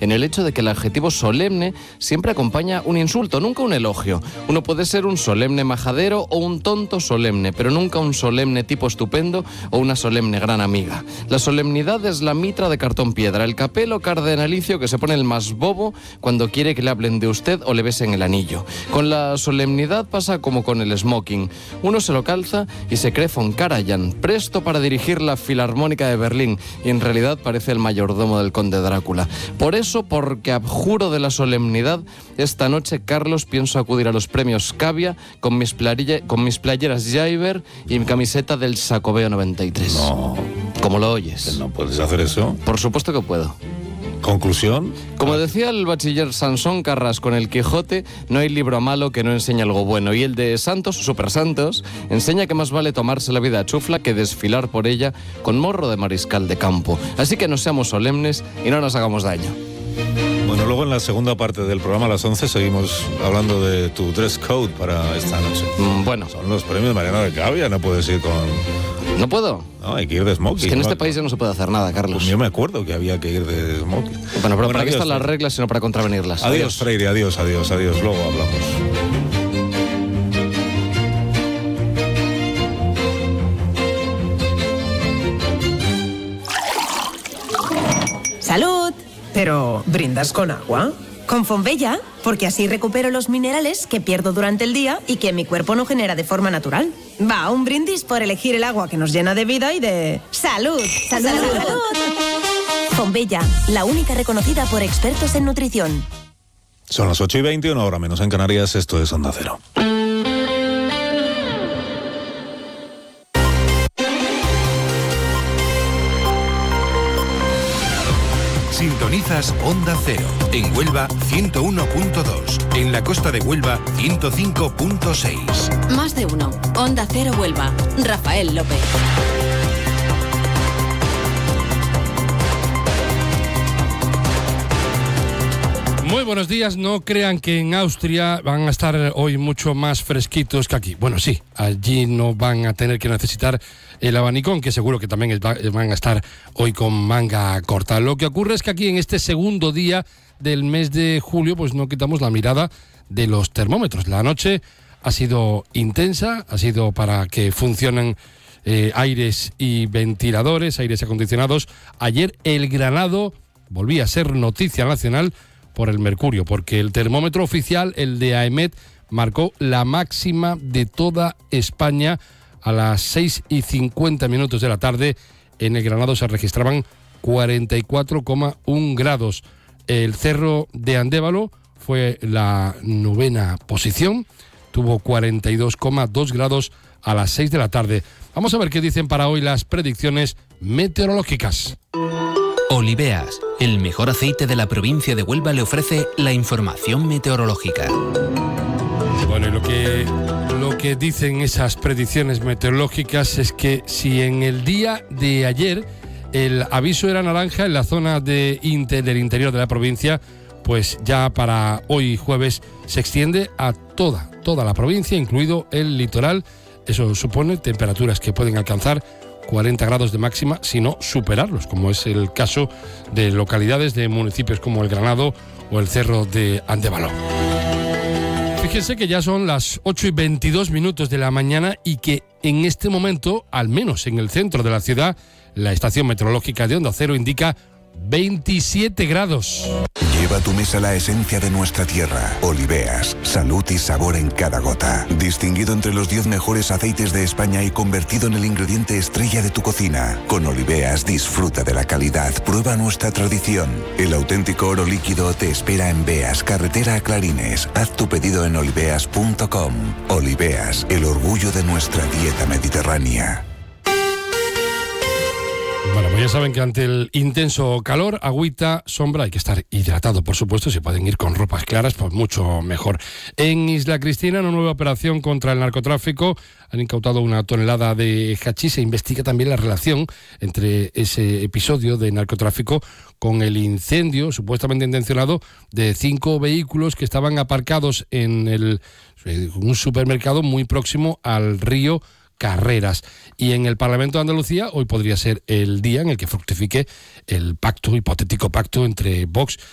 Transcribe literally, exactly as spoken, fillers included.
en el hecho de que el adjetivo solemne siempre acompaña un insulto, nunca un elogio. Uno puede ser un solemne majadero o un tonto solemne, pero nunca un solemne tipo estupendo o una solemne gran amiga. La solemnidad es la mitra de cartón piedra, el capelo cardenalicio que se pone el más bobo cuando quiere que le hablen de usted o le besen el anillo. Con la solemnidad pasa como con el smoking. Uno se lo calza y se cree von Karajan, presto para dirigir la Filarmónica de Berlín, y en realidad parece el mayordomo del conde Drácula. Por eso, porque abjuro de la solemnidad, esta noche, Carlos, pienso acudir a los premios Cavia con mis, plarilla, con mis playeras Jaiber y mi camiseta del Sacobeo noventa y tres. No. ¿Cómo lo oyes? ¿No puedes hacer eso? Por supuesto que puedo. ¿Conclusión? Como decía el bachiller Sansón Carras con el Quijote, no hay libro malo que no enseñe algo bueno. Y el de Santos, Super Santos, enseña que más vale tomarse la vida a chufla que desfilar por ella con morro de mariscal de campo. Así que no seamos solemnes y no nos hagamos daño. Bueno, luego en la segunda parte del programa a las once seguimos hablando de tu dress code para esta noche. Mm, bueno. Son los premios Mariano de Cavia, no puedes ir con... ¿No puedo? No, hay que ir de smoking. Es que en ¿no? este país ya no se puede hacer nada, Carlos. Pues yo me acuerdo que había que ir de smoking. Bueno, pero bueno, para qué adiós, están las Freire. reglas sino para contravenirlas. Adiós, Adiós. Freire, adiós, adiós, adiós. Luego hablamos. ¡Salud! Pero, ¿brindas con agua? Con Fonbella, porque así recupero los minerales que pierdo durante el día y que mi cuerpo no genera de forma natural. Va, un brindis por elegir el agua que nos llena de vida y de... ¡Salud! ¡Salud! ¡Salud! ¡Salud! Fonbella, la única reconocida por expertos en nutrición. Son las ocho y veinte, una hora menos en Canarias. Esto es Onda Cero. Sintonizas Onda Cero. En Huelva, ciento uno punto dos. En la costa de Huelva, ciento cinco punto seis. Más de uno. Onda Cero Huelva. Rafael López. Muy buenos días. No crean que en Austria van a estar hoy mucho más fresquitos que aquí. Bueno, sí, allí no van a tener que necesitar el abanicón, que seguro que también van a estar hoy con manga corta. Lo que ocurre es que aquí en este segundo día del mes de julio, pues no quitamos la mirada de los termómetros. La noche ha sido intensa, ha sido para que funcionen eh, aires y ventiladores, aires acondicionados. Ayer el Granado volvía a ser noticia nacional por el mercurio, porque el termómetro oficial, el de AEMET, marcó la máxima de toda España a las seis y cincuenta minutos de la tarde. En el Granado se registraban cuarenta y cuatro coma uno grados. El Cerro de Andévalo fue la novena posición, tuvo cuarenta y dos coma dos grados a las seis de la tarde. Vamos a ver qué dicen para hoy las predicciones meteorológicas. Oliveas, el mejor aceite de la provincia de Huelva, le ofrece la información meteorológica. Bueno, y lo que, lo que dicen esas predicciones meteorológicas es que si en el día de ayer el aviso era naranja en la zona de inter, del interior de la provincia, pues ya para hoy jueves se extiende a toda, toda la provincia, incluido el litoral. Eso supone temperaturas que pueden alcanzar cuarenta grados de máxima, si no superarlos, como es el caso de localidades de municipios como el Granado o el Cerro de Andévalo. Fíjense que ya son las ocho y veintidós minutos de la mañana y que en este momento, al menos en el centro de la ciudad, la estación meteorológica de Onda Cero indica veintisiete grados. Lleva a tu mesa la esencia de nuestra tierra. Oliveas, salud y sabor en cada gota. Distinguido entre los diez mejores aceites de España y convertido en el ingrediente estrella de tu cocina. Con Oliveas disfruta de la calidad, prueba nuestra tradición. El auténtico oro líquido te espera en Beas, carretera a Clarines. Haz tu pedido en oliveas punto com. Oliveas, el orgullo de nuestra dieta mediterránea. Bueno, pues ya saben que ante el intenso calor, agüita, sombra, hay que estar hidratado, por supuesto. Si pueden ir con ropas claras, pues mucho mejor. En Isla Cristina, una nueva operación contra el narcotráfico. Han incautado una tonelada de hachís. Se investiga también la relación entre ese episodio de narcotráfico con el incendio supuestamente intencionado de cinco vehículos que estaban aparcados en el, un supermercado muy próximo al río Carreras. Y en el Parlamento de Andalucía hoy podría ser el día en el que fructifique el pacto, hipotético pacto entre Vox